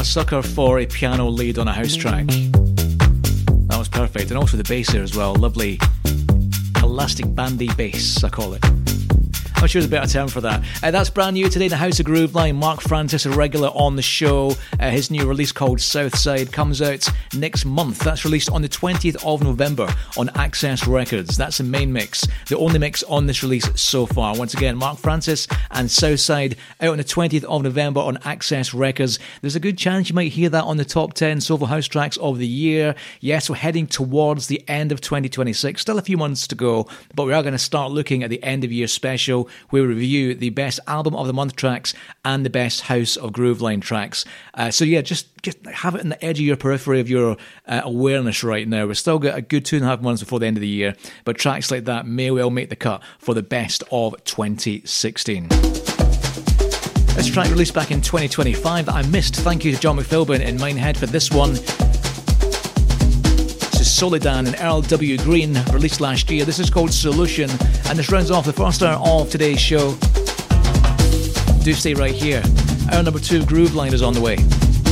a sucker for a piano lead on a house track. That was perfect. And also the bass there as well. Lovely elastic bandy bass, I call it. I'm sure there's a better term for that. That's brand new today in the House of Grooveline. Mark Francis, a regular on the show. His new release called Southside comes out next month. That's released on the 20th of November on Access Records. That's the main mix, the only mix on this release so far. Once again, Mark Francis and Southside out on the 20th of November on Access Records. There's a good chance you might hear that on the top 10 Soulful House tracks of the year. Yes, we're heading towards the end of 2026. Still a few months to go, but we are going to start looking at the end of year special, where we review the best album of the month tracks and the best House of Grooveline tracks. So yeah, just have it in the edge of your periphery of your awareness right now. We've still got a good 2.5 months before the end of the year, but tracks like that may well make the cut for the best of 2016. This track released back in 2025 that I missed. Thank you to John McPhilbin in Minehead for this one. Solidan and Earl W. Green, released last year. This is called Solution, and this rounds off the first hour of today's show. Do stay right here. Hour number 2 Grooveline is on the way.